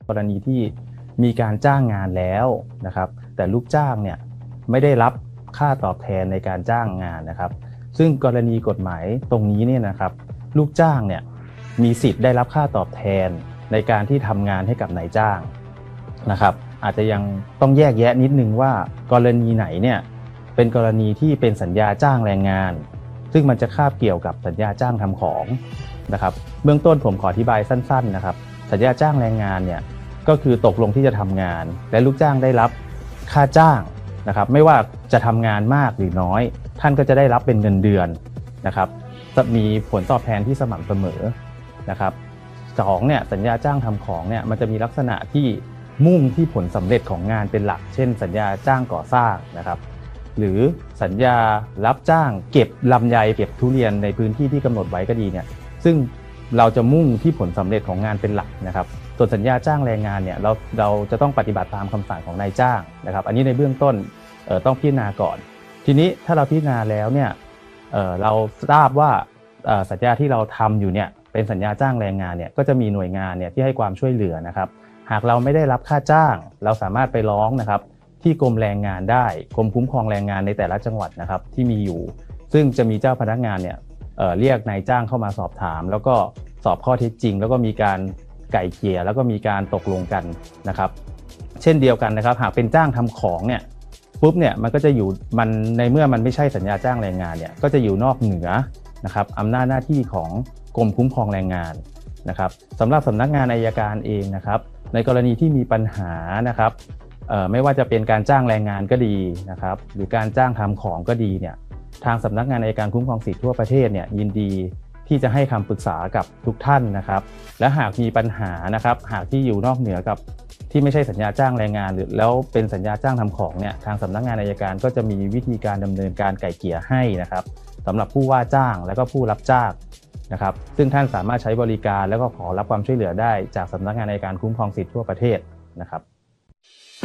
กรณีที่มีการจ้างงานแล้วนะครับแต่ลูกจ้างเนี่ยไม่ได้รับค่าตอบแทนในการจ้างงานนะครับซึ่งกรณีกฎหมายตรงนี้เนี่ยนะครับลูกจ้างเนี่ยมีสิทธิ์ได้รับค่าตอบแทนในการที่ทำงานให้กับนายจ้างนะครับอาจจะยังต้องแยกแยะนิดนึงว่ากรณีไหนเนี่ยเป็นกรณีที่เป็นสัญญาจ้างแรงงานซึ่งมันจะคาบเกี่ยวกับสัญญาจ้างทำของนะครับเบื้องต้นผมขออธิบายสั้นๆนะครับสัญญาจ้างแรงงานเนี่ยก็คือตกลงที่จะทำงานและลูกจ้างได้รับค่าจ้างนะครับไม่ว่าจะทำงานมากหรือน้อยท่านก็จะได้รับเป็นเงินเดือนนะครับจะมีผลตอบแทนที่สม่ำเสมอนะครับสองเนี่ยสัญญาจ้างทำของเนี่ยมันจะมีลักษณะที่มุ่งที่ผลสำเร็จของงานเป็นหลักเช่นสัญญาจ้างก่อสร้างนะครับหรือสัญญารับจ้างเก็บลำไยเก็บทุเรียนในพื้นที่ที่กำหนดไว้ก็ดีเนี่ยซึ่งเราจะมุ่งที่ผลสำเร็จของงานเป็นหลักนะครับส่วนสัญญาจ้างแรงงานเนี่ยเราจะต้องปฏิบัติตามคำสั่งของนายจ้างนะครับอันนี้ในเบื้องต้นต้องพิจารณาก่อนทีนี้ถ้าเราพิจารณาแล้วเนี่ยเราทราบว่าสัญญาที่เราทำอยู่เนี่ยเป็นสัญญาจ้างแรงงานเนี่ยก็จะมีหน่วยงานเนี่ยที่ให้ความช่วยเหลือนะครับหากเราไม่ได้รับค่าจ้างเราสามารถไปร้องนะครับที่กรมแรงงานได้กรมคุ้มครองแรงงานในแต่ละจังหวัดนะครับที่มีอยู่ซึ่งจะมีเจ้าพนักงานเนี่ยเรียกนายจ้างเข้ามาสอบถามแล้วก็สอบข้อเท็จจริงแล้วก็มีการไก่เกลี่ยแล้วก็มีการตกลงกันนะครับเช่นเดียวกันนะครับหากเป็นจ้างทำของเนี่ยปุ๊บเนี่ยมันก็จะอยู่มันในเมื่อมันไม่ใช่สัญญาจ้างแรงงานเนี่ยก็จะอยู่นอกเหนือนะครับอำนาจหน้าที่ของกรมคุ้มครองแรงงานนะครับสำหรับสำนักงานอัยการเองนะครับในกรณีที่มีปัญหานะครับไม่ว่าจะเป็นการจ้างแรงงานก็ดีนะครับหรือการจ้างทำของก็ดีเนี่ยทางสำนักงานอัยการคุ้มครองสิทธิทั่วประเทศเนี่ยยินดีที่จะให้คำปรึกษากับทุกท่านนะครับและหากมีปัญหานะครับหากที่อยู่นอกเหนือกับที่ไม่ใช่สัญญาจ้างแรงงานหรือแล้วเป็นสัญญาจ้างทำของเนี่ยทางสำนักงานอัยการก็จะมีวิธีการดำเนินการไกล่เกลี่ยให้นะครับสำหรับผู้ว่าจ้างและก็ผู้รับจ้างนะครับซึ่งท่านสามารถใช้บริการแล้วก็ขอรับความช่วยเหลือได้จากสำนักงานอัยการคุ้มครองสิทธิทั่วประเทศนะครับ